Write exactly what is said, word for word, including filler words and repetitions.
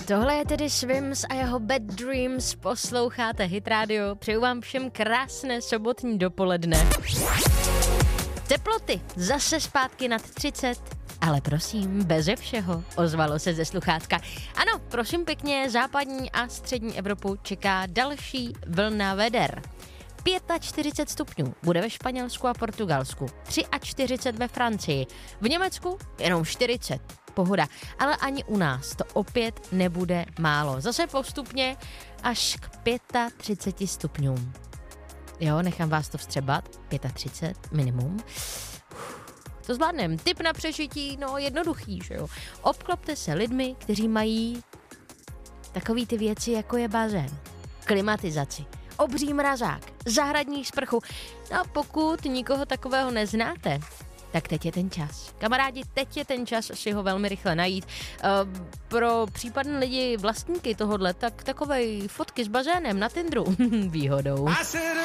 Tohle je tedy Swims a jeho Bad Dreams, posloucháte Hit Radio, přeju vám všem krásné sobotní dopoledne. Teploty zase zpátky nad třicet, ale prosím, beze všeho, ozvalo se ze sluchátka. Ano, prosím pěkně, západní a střední Evropu čeká další vlna veder. čtyřicet pět stupňů bude ve Španělsku a Portugalsku, čtyřicet tři ve Francii, v Německu jenom čtyřicet. Pohoda, ale ani u nás to opět nebude málo. Zase postupně až k třicet pět stupňům. Jo, nechám vás to vstřebat, třicet pět minimum. To zvládnem. Tip na přežití, no jednoduchý, že jo. Obklopte se lidmi, kteří mají takový ty věci, jako je bazén, klimatizaci, obří mrazák, zahradní sprchu. No a pokud nikoho takového neznáte, tak teď je ten čas. Kamarádi, teď je ten čas si ho velmi rychle najít. Uh, pro případné lidi, vlastníky tohodle, tak takové fotky s bazénem na Tinderu výhodou.